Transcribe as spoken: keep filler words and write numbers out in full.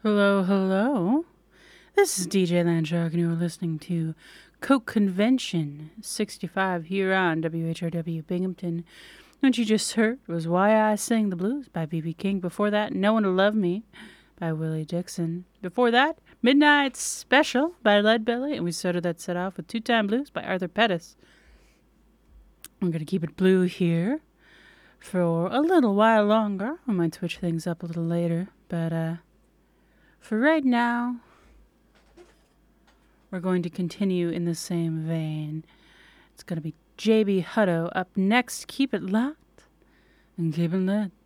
Hello, hello. This is D J Landshark, and you're listening to Coke Convention sixty-five here on W H R W Binghamton. What you just heard was Why I Sing the Blues by B B King. Before that, No One to Love Me by Willie Dixon. Before that, Midnight Special by Leadbelly. And we started that set off with Two Time Blues by Arthur Pettis. I'm going to keep it blue here for a little while longer. I might switch things up a little later, but uh, for right now, we're going to continue in the same vein. It's going to be J B Hutto up next. Keep it locked and keep it lit.